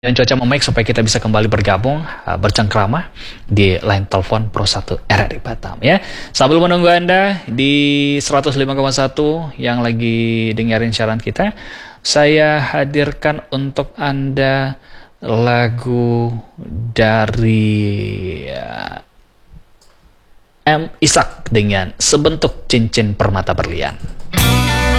dan cuaca membaik supaya kita bisa kembali bergabung bercengkrama di line telepon Pro 1 RRI Batam ya. Sambil menunggu Anda di 105,1 yang lagi dengerin siaran kita, saya hadirkan untuk Anda lagu dari M. Ishak dengan Sebentuk Cincin Permata Berlian.